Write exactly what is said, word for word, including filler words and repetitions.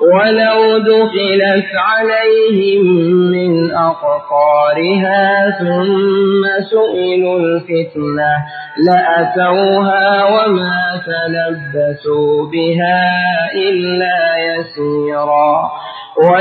ولو دخلت عليهم من أقطارها ثم سئلوا الفتنة لأتوها وما تلبثوا بها إلا يسيرا.